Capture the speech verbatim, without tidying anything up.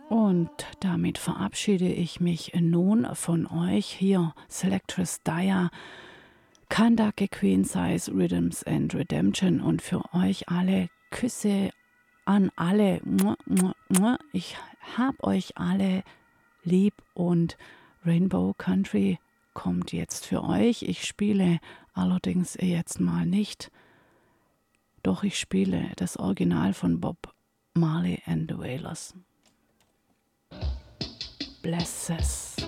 Und damit verabschiede ich mich nun von euch. Hier Selectress Daya, Kandake Queen Size Rhythms and Redemption. Und für euch alle Küsse an alle. Ich hab euch alle lieb und Rainbow Country kommt jetzt für euch. Ich spiele allerdings jetzt mal nicht. Doch ich spiele das Original von Bob Marley and the Wailers. Blesses.